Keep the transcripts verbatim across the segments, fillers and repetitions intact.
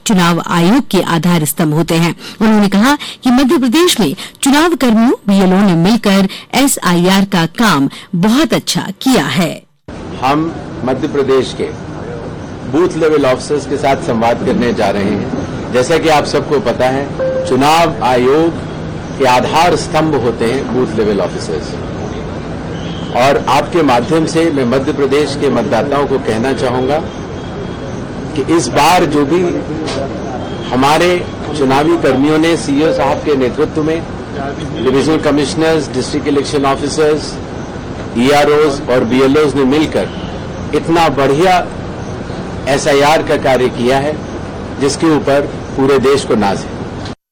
चुनाव आयोग के आधार स्तंभ होते हैं। उन्होंने कहा कि मध्य प्रदेश में चुनाव कर्मियों बीएलओ ने मिलकर एसआईआर का काम बहुत अच्छा किया है। हम मध्य प्रदेश के बूथ लेवल ऑफिसर्स के साथ संवाद करने जा रहे हैं। जैसा कि आप सबको पता है, चुनाव आयोग के आधार स्तंभ होते हैं बूथ लेवल ऑफिसर्स, और आपके माध्यम से मैं मध्य प्रदेश के मतदाताओं को कहना चाहूंगा कि इस बार जो भी हमारे चुनावी कर्मियों ने सीईओ साहब के नेतृत्व में divisional commissioners, district election officers, ईआरओज और बीएलओज ने मिलकर इतना बढ़िया एसआईआर का कार्य किया है, जिसके ऊपर पूरे देश को नाज है।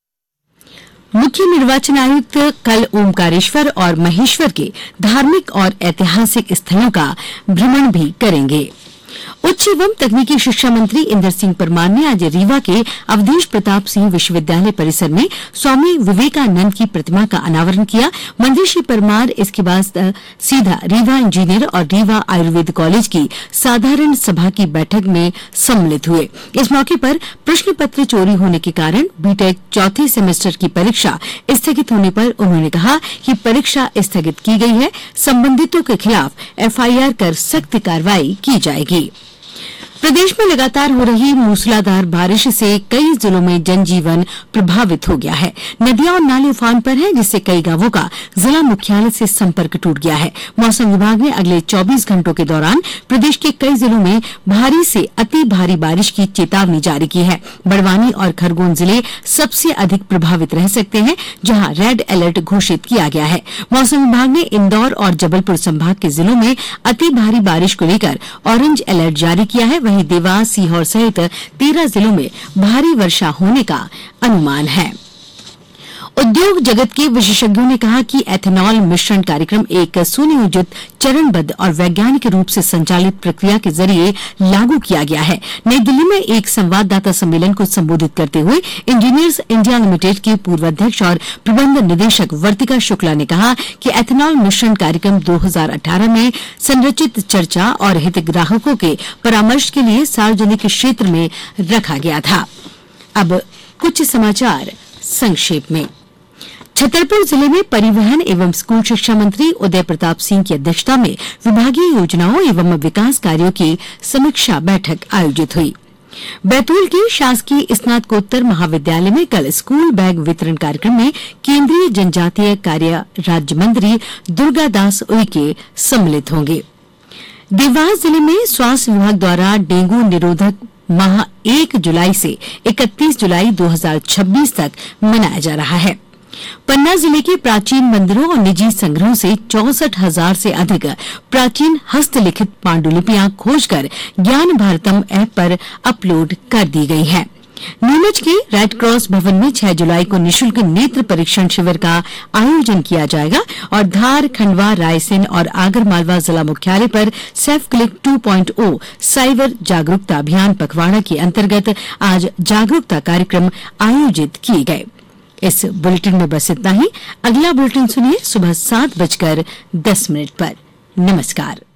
मुख्य निर्वाचन आयुक्त कल ओमकारेश्वर और महेश्वर के धार्मिक और ऐतिहासिक स्थलों का भ्रमण भी करेंगे। उच्च एवं तकनीकी शिक्षा मंत्री इंदर सिंह परमार ने आज रीवा के अवधेश प्रताप सिंह विश्वविद्यालय परिसर में स्वामी विवेकानंद की प्रतिमा का अनावरण किया। मंत्री श्री परमार इसके बाद सीधा रीवा इंजीनियर और रीवा आयुर्वेद कॉलेज की साधारण सभा की बैठक में सम्मिलित हुए। इस मौके पर प्रश्न पत्र चोरी होने के कारण बीटेक चौथे सेमेस्टर की परीक्षा स्थगित होने पर उन्होंने कहा कि परीक्षा स्थगित की गई है, संबंधितों के खिलाफ एफआईआर कर सख्त कार्रवाई की जाएगी। प्रदेश में लगातार हो रही मूसलाधार बारिश से कई जिलों में जनजीवन प्रभावित हो गया है। नदियां और नाले उफान पर हैं, जिससे कई गांवों का जिला मुख्यालय से संपर्क टूट गया है। मौसम विभाग ने अगले चौबीस घंटों के दौरान प्रदेश के कई जिलों में भारी से अति भारी बारिश की चेतावनी जारी की है। बड़वानी और खरगोन जिले सबसे अधिक प्रभावित रह सकते हैं, जहां रेड अलर्ट घोषित किया गया है। मौसम विभाग ने इंदौर और जबलपुर संभाग के जिलों में अति भारी बारिश को लेकर ऑरेंज अलर्ट जारी किया है। वहीं देवास, सीहोर सहित तेरह जिलों में भारी वर्षा होने का अनुमान है। उद्योग जगत के विशेषज्ञों ने कहा कि एथेनॉल मिश्रण कार्यक्रम एक सुनियोजित, चरणबद्ध और वैज्ञानिक रूप से संचालित प्रक्रिया के जरिए लागू किया गया है। नई दिल्ली में एक संवाददाता सम्मेलन को संबोधित करते हुए इंजीनियर्स इंडिया लिमिटेड के पूर्व अध्यक्ष और प्रबंध निदेशक वर्तिका शुक्ला ने कहा कि एथेनॉल मिश्रण कार्यक्रम दो हज़ार अठारह में संरचित चर्चा और हितग्राहकों के परामर्श के लिए सार्वजनिक क्षेत्र में रखा गया था। अब कुछ समाचार संक्षेप में। छतरपुर जिले में परिवहन एवं स्कूल शिक्षा मंत्री उदय प्रताप सिंह की अध्यक्षता में विभागीय योजनाओं एवं विकास कार्यों की समीक्षा बैठक आयोजित हुई। बैतूल के शासकीय स्नातकोत्तर महाविद्यालय में कल स्कूल बैग वितरण कार्यक्रम में केंद्रीय जनजातीय कार्य राज्य मंत्री दुर्गादास उइके सम्मिलित होंगे। देवास जिले में स्वास्थ्य विभाग द्वारा डेंगू निरोधक माह एक जुलाई से इकतीस जुलाई दो हज़ार छब्बीस तक मनाया जा रहा है। पन्ना जिले के प्राचीन मंदिरों और निजी संग्रहों से चौसठ हजार से अधिक प्राचीन हस्तलिखित पांडुलिपियां खोजकर ज्ञान भारतम ऐप पर अपलोड कर दी गई हैं। नीमच के रेड क्रॉस भवन में छह जुलाई को निशुल्क नेत्र परीक्षण शिविर का आयोजन किया जाएगा और धार, खंडवा, रायसेन और आगरमालवा जिला मुख्यालय पर सेफ क्लिक टू पॉइंट ओ साइबर जागरूकता अभियान पखवाड़ा के अंतर्गत आज जागरूकता कार्यक्रम आयोजित किए गए। इस बुलेटिन में बस इतना ही। अगला बुलेटिन सुनिए सुबह सात बजकर दस मिनट पर। नमस्कार।